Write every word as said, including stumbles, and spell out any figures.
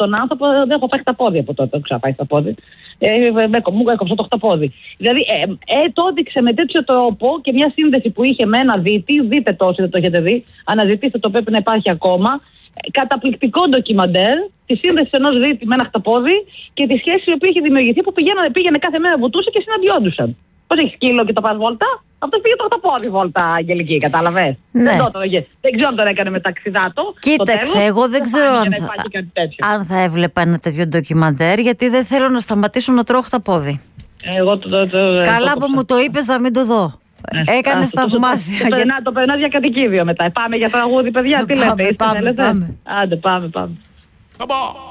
τον άνθρωπο, δεν έχω πάει τα πόδια από τότε. Δεν ξέρω πάει στα πόδια. Ε, μου έκοψα το χταπόδι. Δηλαδή, ε, ε, το έδειξε με τέτοιο τρόπο και μια σύνδεση που είχε με ένα δίτη. Δείτε το όσοι δεν το έχετε δει. Αναζητήστε το, πρέπει να υπάρχει ακόμα. Καταπληκτικό ντοκιμαντέρ τη σύνδεση ενός δίτη με ένα χταπόδι και τη σχέση η οποία είχε δημιουργηθεί που πήγαινε, πήγαινε κάθε μέρα βουτούσε και συναντιόντουσαν. Πώς έχει σκύλο και το πας βόλτα, αυτό πήγε το χταπόδι βόλτα, Αγγελική, κατάλαβες. Ναι. Δεν, το, δεν ξέρω αν τον έκανε με ταξιδάτο. Κοίταξε, εγώ δεν ξέρω αν θα, αν θα έβλεπα ένα τέτοιο ντοκιμαντέρ, γιατί δεν θέλω να σταματήσω να τρώω χταπόδι. Εγώ το, το, το, Καλά το, που μου το είπες να μην το δω. Ε, Έκανε θαυμάσια. Το, το, το, το περνά για κατοικίδιο μετά. Πάμε για τραγούδι, παιδιά. Τι λέτε, πάμε, πάμε. Άντε, πάμε, πάμε.